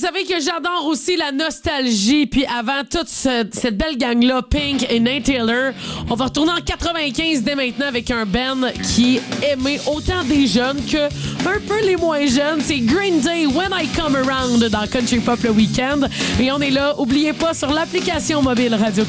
savez que j'adore aussi la nostalgie. Puis avant toute cette belle gang-là, Pink et Nate Taylor, on va retourner en 95 dès maintenant avec un band qui est aimé autant des jeunes que un peu les moins jeunes. C'est Green Day, When I Come Around dans Country Pop le Week-end. Et on est là, oubliez pas, sur l'application mobile Radio